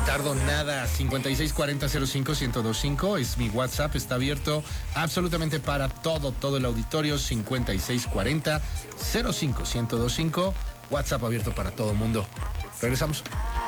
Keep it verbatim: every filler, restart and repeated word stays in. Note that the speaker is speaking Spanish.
tardo nada. cincuenta y seis cuarenta cero cinco ciento veinticinco es mi WhatsApp, está abierto absolutamente para todo, todo el auditorio. cincuenta y seis cuarenta cero cinco ciento veinticinco, WhatsApp abierto para todo el mundo. Regresamos.